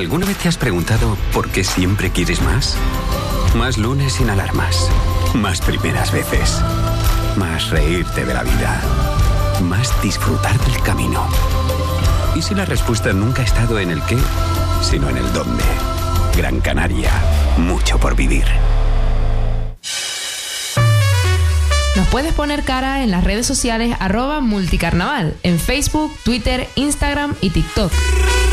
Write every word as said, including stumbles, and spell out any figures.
¿Alguna vez te has preguntado por qué siempre quieres más? Más lunes sin alarmas. Más primeras veces. Más reírte de la vida. Más disfrutar del camino. ¿Y si la respuesta nunca ha estado en el qué, sino en el dónde? Gran Canaria. Mucho por vivir. Nos puedes poner cara en las redes sociales arroba multicarnaval, en Facebook, Twitter, Instagram y TikTok.